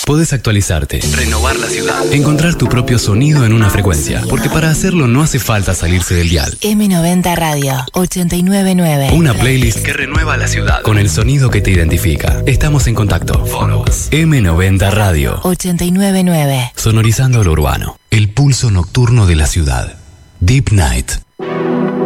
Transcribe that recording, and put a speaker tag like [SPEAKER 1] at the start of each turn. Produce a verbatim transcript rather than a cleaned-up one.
[SPEAKER 1] Podés actualizarte, renovar la ciudad, encontrar tu propio sonido en una frecuencia, porque para hacerlo no hace falta salirse del dial.
[SPEAKER 2] eme noventa Radio ochenta y nueve punto nueve.
[SPEAKER 1] Una playlist que renueva la ciudad con el sonido que te identifica. Estamos en contacto. Follow us. eme noventa Radio
[SPEAKER 2] ochenta y nueve punto nueve.
[SPEAKER 1] Sonorizando lo urbano. El pulso nocturno de la ciudad. Deep Night.